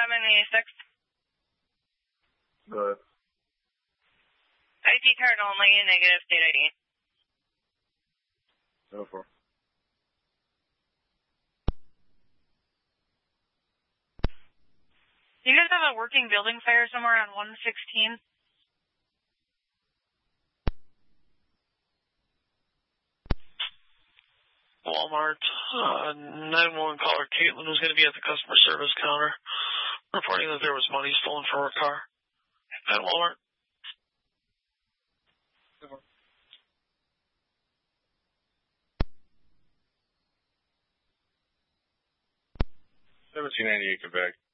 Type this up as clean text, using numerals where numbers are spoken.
786. Go ahead. ID card only, negative state ID. Go for it. Do you guys have a working building fire somewhere on 116? Walmart, 911 caller Caitlin was going to be at the customer service counter, reporting that there was money stolen from her car at Walmart. 1798, Quebec.